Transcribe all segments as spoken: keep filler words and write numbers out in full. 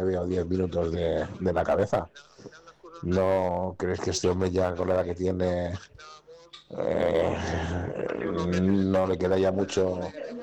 nueve o diez minutos de, de la cabeza. ¿No crees que este hombre ya con la edad que tiene eh, no le queda ya mucho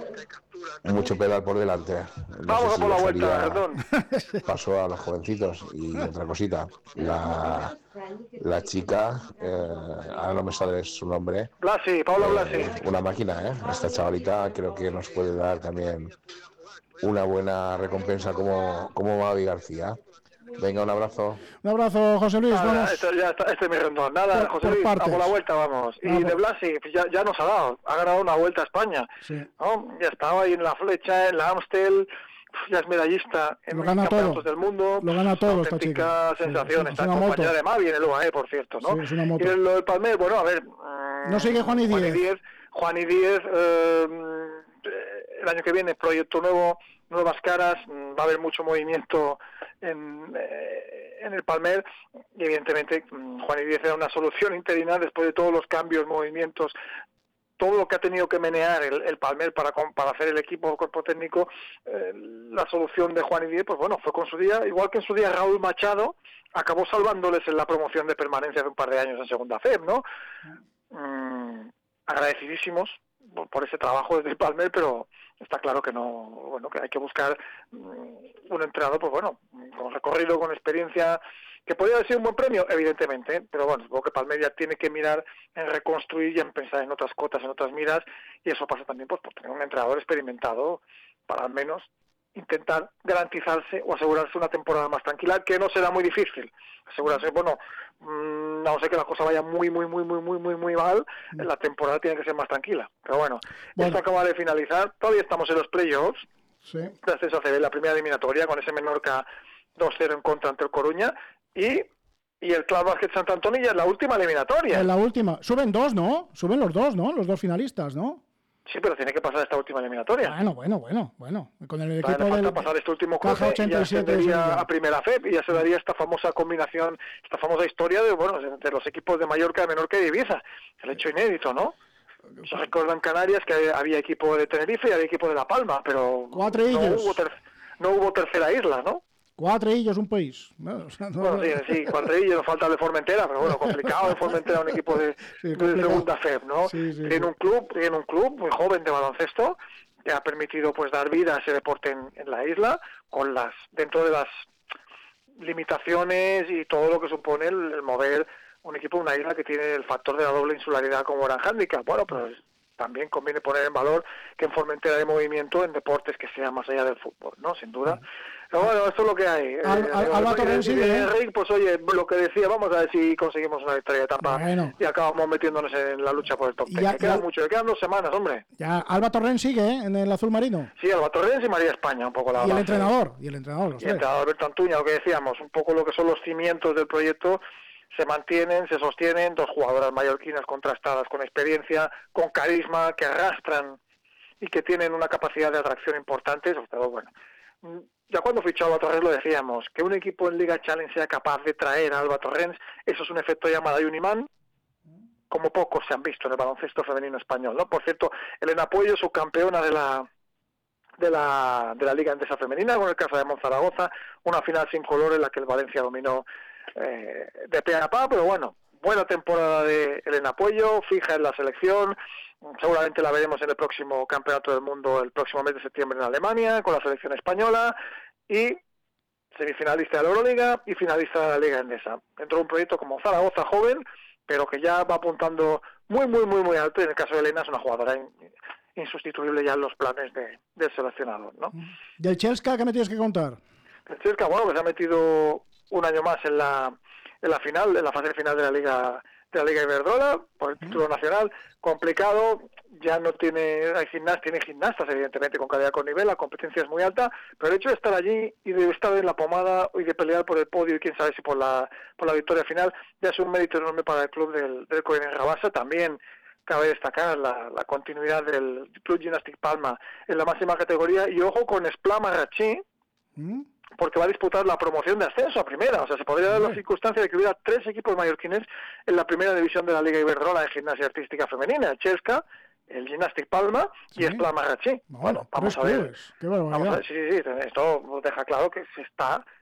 mucho pedal por delante? No sé Vamos a si por la ya vuelta, sería Gerdón. paso a los jovencitos. Y otra cosita, la, la chica, eh, ahora no me sale su nombre, Blasi, Paula Blasi. eh, una máquina, ¿eh? Esta chavalita creo que nos puede dar también una buena recompensa como, como Mavi García. Venga, un abrazo. Un abrazo, José Luis. Nada, Vamos. esto ya está, este es mi rendón. Nada, Por, José por Luis, partes. a por la vuelta vamos. Y Ah, de por... Blasi, pues ya, ya nos ha dado. Ha ganado una vuelta a España. Sí. ¿No? Ya estaba ahí en la flecha, en la Amstel. Ya es medallista en lo gana campeonatos todo. del mundo. Lo gana todo esta chica. Sensación. Sí, Está es compañera moto. de Mavi en el U A E, por cierto, ¿no? Sí, es una moto. Y lo del Palmer, bueno, a ver. No sigue Juan y Díez. Juan y Díez, eh, el año que viene, proyecto nuevo, nuevas caras, va a haber mucho movimiento en, eh, en el Palmer, y evidentemente Juan y Díez era una solución interina después de todos los cambios, movimientos, todo lo que ha tenido que menear el, el Palmer para, para hacer el equipo, el cuerpo técnico. Eh, la solución de Juan y Díez, pues bueno, fue con su día, igual que en su día Raúl Machado, acabó salvándoles en la promoción de permanencia de un par de años en Segunda F E B, ¿no? Mm, agradecidísimos por, por ese trabajo desde el Palmer, pero está claro que no, bueno, que hay que buscar um, un entrenador, pues bueno, con recorrido, con experiencia, que podría haber sido un buen premio, evidentemente, pero bueno, supongo que Palmer ya tiene que mirar en reconstruir y en pensar en otras cotas, en otras miras, y eso pasa también pues por tener un entrenador experimentado para al menos intentar garantizarse o asegurarse una temporada más tranquila, que no será muy difícil. Asegurarse, bueno, mmm, no sé que la cosa vaya muy, muy, muy, muy, muy, muy, muy mal, la temporada tiene que ser más tranquila. Pero bueno, bueno. Esto acaba de finalizar, todavía estamos en los playoffs, sí. de ascenso a C B, la primera eliminatoria, con ese Menorca dos cero en contra ante el Coruña, y, y el Club Basket Sant Antoni ya es la última eliminatoria. En la última, suben dos, ¿no? Suben los dos, ¿no? Los dos finalistas, ¿no? Sí, pero tiene que pasar esta última eliminatoria. Bueno, bueno, bueno, bueno. Con el equipo vale, del pasar este último cruce ochenta y siete y ya se a primera F E B y ya se daría esta famosa combinación, esta famosa historia de bueno de los equipos de Mallorca, Menorca y Ibiza. El hecho inédito, ¿no? Se recuerda en Canarias que había equipo de Tenerife y había equipo de La Palma, pero Cuatro no hubo, ter no hubo tercera isla, ¿no? Cuatro illos, un país. No, o sea, no, bueno, sí, sí, cuatro illos, nos falta el de Formentera, pero bueno, complicado de Formentera un equipo de, sí, de segunda F E B, ¿no? Sí, sí, tiene sí. un club, tiene un club muy joven de baloncesto que ha permitido pues dar vida a ese deporte en, en la isla, con las dentro de las limitaciones y todo lo que supone el, el mover un equipo de una isla que tiene el factor de la doble insularidad como gran hándicap. Bueno, pero también conviene poner en valor que en Formentera hay movimiento en deportes que sean más allá del fútbol, ¿no? Sin duda. Pero bueno, esto es lo que hay. Al, eh, al, eh, Alba Torrent sigue, ¿eh? Enrique, pues oye, lo que decía, vamos a ver si conseguimos una victoria de etapa bueno. y acabamos metiéndonos en la lucha por el top ten. Ya, Que queda ya, mucho, que quedan dos semanas, hombre. Ya, Alba Torrent sigue, ¿eh? En el azul marino. Sí, Alba Torrent y María España, un poco la Y base. el entrenador, y el entrenador, los y el entrenador Alberto Antuña, lo que decíamos, un poco lo que son los cimientos del proyecto se mantienen, se sostienen, dos jugadoras mallorquinas contrastadas con experiencia, con carisma, que arrastran y que tienen una capacidad de atracción importante, sobre todo, bueno, ya cuando fichó Alba Torrens lo decíamos, que un equipo en Liga Challenge sea capaz de traer a Alba Torrens, eso es un efecto llamada de un imán, como pocos se han visto en el baloncesto femenino español, ¿no? Por cierto, Elena Puello, subcampeona de la de la de la Liga Endesa Femenina, con el caso de Monzaragoza, una final sin color en la que el Valencia dominó eh, de pe a pa, pero bueno, buena temporada de Elena Puello, fija en la selección, seguramente la veremos en el próximo Campeonato del Mundo el próximo mes de septiembre en Alemania, con la selección española, y semifinalista de la Euroliga y finalista de la Liga Endesa. Dentro de un proyecto como Zaragoza, joven, pero que ya va apuntando muy, muy, muy, muy alto, y en el caso de Elena es una jugadora insustituible ya en los planes de, del seleccionador, ¿no? ¿Del Chelsea qué me tienes que contar? El Chelsea, bueno, que se ha metido un año más en la en la final, en la fase final de la Liga de la Liga Iberdrola, por el título nacional, complicado, ya no tiene, hay gimnastas, tiene gimnastas evidentemente con calidad, con nivel, la competencia es muy alta, pero el hecho de estar allí y de estar en la pomada y de pelear por el podio y quién sabe si por la por la victoria final, ya es un mérito enorme para el club del, del Cohen Rabasa. También cabe destacar la, la continuidad del Club Gymnastic Palma en la máxima categoría, y ojo con Esplá Marratxí, ¿Mm? porque va a disputar la promoción de ascenso a primera. O sea, se podría dar la circunstancia de que hubiera tres equipos mallorquines en la primera división de la Liga Iberdrola de gimnasia artística femenina: el Chesca, el Gymnastic Palma, ¿sí? Y Esplá Marratxí. Bueno, bueno, vamos a ver. Qué vamos a ver. Sí, sí, sí, esto deja claro que se está